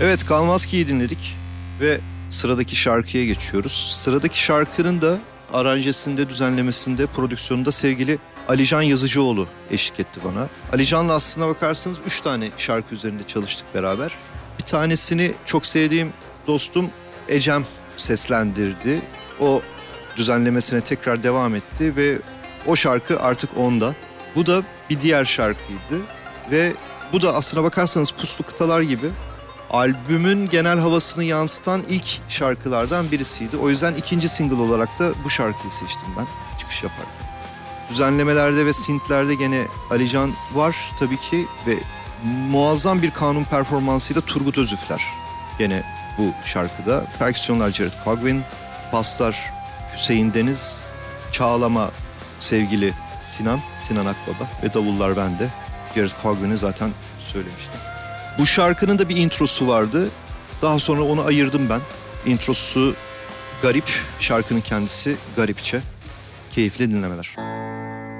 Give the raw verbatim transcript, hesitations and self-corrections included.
Evet, Kalmazki'yi dinledik ve sıradaki şarkıya geçiyoruz. Sıradaki şarkının da aranjesinde, düzenlemesinde, prodüksiyonunda sevgili Alican Yazıcıoğlu eşlik etti bana. Alican'la aslına bakarsanız üç tane şarkı üzerinde çalıştık beraber. Bir tanesini çok sevdiğim dostum Ecem seslendirdi. O düzenlemesine tekrar devam etti ve o şarkı artık onda. Bu da bir diğer şarkıydı ve bu da aslına bakarsanız Puslu Kıtalar gibi albümün genel havasını yansıtan ilk şarkılardan birisiydi. O yüzden ikinci single olarak da bu şarkıyı seçtim ben çıkış yaparken. Düzenlemelerde ve synth'lerde gene Alican var tabii ki ve muazzam bir kanun performansıyla Turgut Özüfler gene bu şarkıda. Perküsyonlar Jared Cogwin, baslar Hüseyin Deniz, çağlama sevgili Sinan, Sinan Akbaba ve davullar bende. Jared Cogwin'i zaten söylemiştim. Bu şarkının da bir introsu vardı. Daha sonra onu ayırdım ben. Introsu garip, şarkının kendisi garipçe. Keyifli dinlemeler.